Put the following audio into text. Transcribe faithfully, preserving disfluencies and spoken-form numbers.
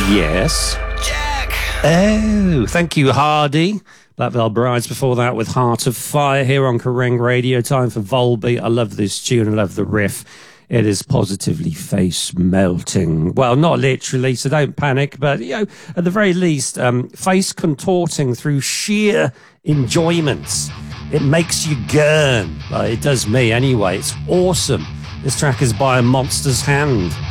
Yes. Jack! Oh, thank you, Hardy. Black Veil Brides before that with Heart of Fire here on Kerrang Radio. Time for Volbeat. I love this tune. I love the riff. It is positively face-melting. Well, not literally, so don't panic. But, you know, at the very least, um, face contorting through sheer enjoyment. It makes you gurn. Well, it does me anyway. It's awesome. This track is by Monster's Hand.